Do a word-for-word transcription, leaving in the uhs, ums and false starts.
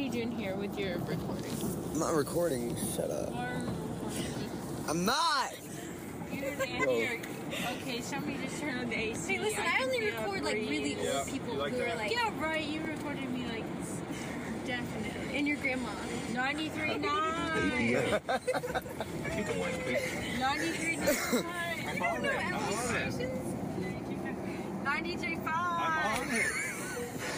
you doing here with your recording? I'm not recording. Shut up. I'm not. You're here. Okay, somebody just turn on the A C. Hey, listen, I, I only record like really old yeah, people like who that? are like. Yeah, right. You recorded me like definitely. And your grandma. ninety-three point nine. Keep the one, please. ninety-three point nine. I'm on it. I'm on it. ninety-three point five. I'm on it.